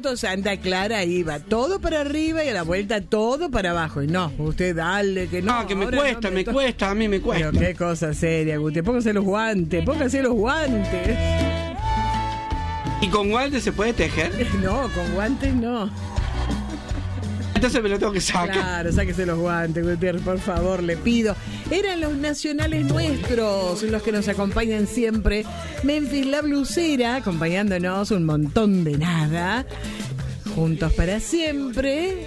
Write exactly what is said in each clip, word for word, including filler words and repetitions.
punto Santa Clara iba todo para arriba y a la vuelta todo para abajo. Y no, usted dale, que no. Ah, que me cuesta, no me, me cuesta, a mí me cuesta. Pero qué cosa seria, Guti. Póngase los guantes, póngase los guantes. ¿Y con guantes se puede tejer? No, con guantes no. Entonces me lo tengo que sacar. Claro, sáquese los guantes, Gutiérrez, por favor, le pido. Eran los nacionales nuestros, los que nos acompañan siempre. Memphis La Blusera, acompañándonos un montón de nada. Juntos para siempre.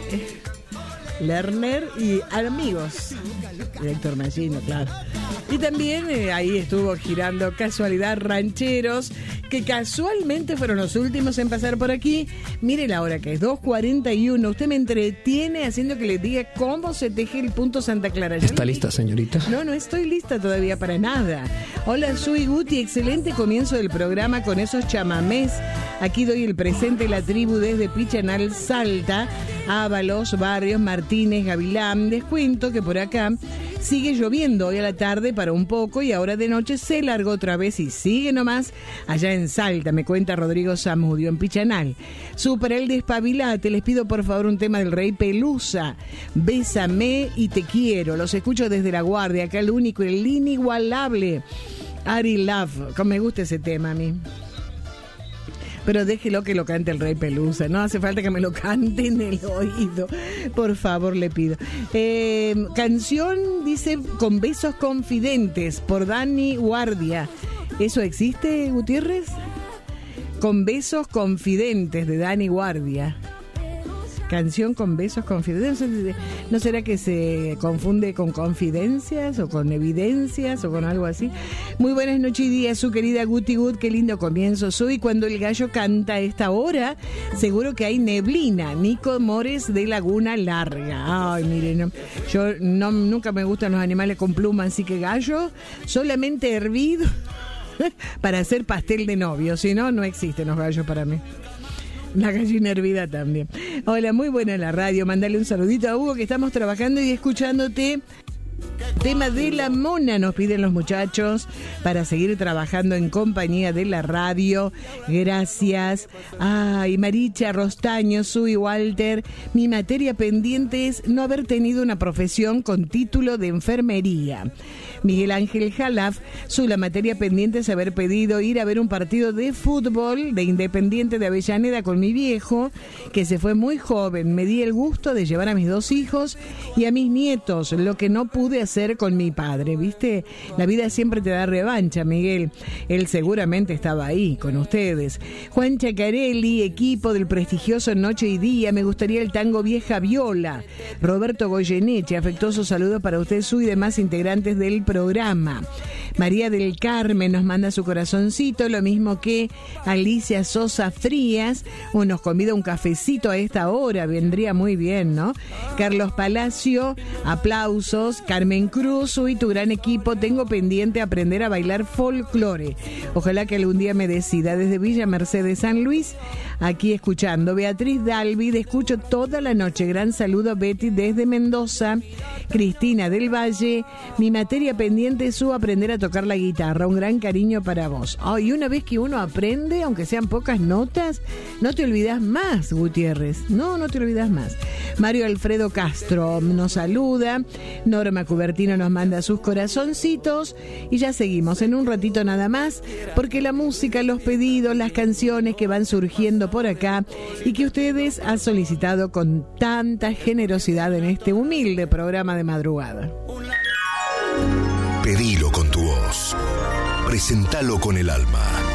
Lerner y amigos. Héctor Mallino, claro. Y también eh, ahí estuvo girando Casualidad Rancheros, que casualmente fueron los últimos en pasar por aquí. Mire la hora que es, dos cuarenta y uno. Usted me entretiene haciendo que le diga cómo se teje el punto Santa Clara. ¿Está lista, señorita? No, no estoy lista todavía para nada. Hola, soy Guti. Excelente comienzo del programa con esos chamamés. Aquí doy el presente, la tribu desde Pichanal, Salta, Ábalos, Barrios, Martínez, Gavilán. Les cuento que por acá sigue lloviendo hoy a la tarde para un poco y ahora de noche se largó otra vez y sigue nomás allá en Salta, me cuenta Rodrigo Zamudio en Pichanal. Super el despabilate, les pido por favor un tema del Rey Pelusa, Bésame y te quiero, los escucho desde La Guardia, acá el único y el inigualable Ari Love, como me gusta ese tema a mí. Pero déjelo que lo cante el Rey Pelusa. No hace falta que me lo cante en el oído. Por favor, le pido. Eh, canción, dice, Con besos confidentes, por Dani Guardia. ¿Eso existe, Gutiérrez? Con besos confidentes, de Dani Guardia. Canción con besos confidentes. ¿No será que se confunde con confidencias o con evidencias o con algo así? Muy buenas noches y días, su querida Guti Gut. Qué lindo comienzo soy. Cuando el gallo canta a esta hora, seguro que hay neblina. Nico Mores de Laguna Larga. Ay, miren, no, yo no, nunca me gustan los animales con pluma, así que gallo solamente hervido para hacer pastel de novio. Si no, no existen los gallos para mí. La gallina hervida también. Hola, muy buena la radio. Mandale un saludito a Hugo, que estamos trabajando y escuchándote. Tema de La Mona nos piden los muchachos para seguir trabajando en compañía de la radio. Gracias. Ay, Maricha Rostaño, Sui Walter. Mi materia pendiente es no haber tenido una profesión con título de enfermería. Miguel Ángel Jalaf, su la materia pendiente es haber pedido ir a ver un partido de fútbol de Independiente de Avellaneda con mi viejo, que se fue muy joven. Me di el gusto de llevar a mis dos hijos y a mis nietos, lo que no pude hacer con mi padre, ¿viste? La vida siempre te da revancha, Miguel. Él seguramente estaba ahí con ustedes. Juan Chacarelli, equipo del prestigioso Noche y Día, me gustaría el tango Vieja Viola. Roberto Goyeneche, afectuoso saludo para usted, su y demás integrantes del programa. María del Carmen nos manda su corazoncito, lo mismo que Alicia Sosa Frías, o nos convida un cafecito a esta hora, vendría muy bien, ¿no? Carlos Palacio, aplausos. Carmen Cruz, y tu gran equipo, tengo pendiente aprender a bailar folclore. Ojalá que algún día me decida. Desde Villa Mercedes, San Luis, aquí escuchando. Beatriz Dalvid, escucho toda la noche. Gran saludo, Betty, desde Mendoza. Cristina del Valle, mi materia pendiente es su aprender a tocar la guitarra. Un gran cariño para vos. Oh, y una vez que uno aprende, aunque sean pocas notas, no te olvidas más, Gutiérrez. No, no te olvidas más. Mario Alfredo Castro nos saluda. Norma Cubertino nos manda sus corazoncitos. Y ya seguimos en un ratito nada más, porque la música, los pedidos, las canciones que van surgiendo por acá y que ustedes han solicitado con tanta generosidad en este humilde programa de madrugada. Pedilo con tu voz. Presentalo con el alma.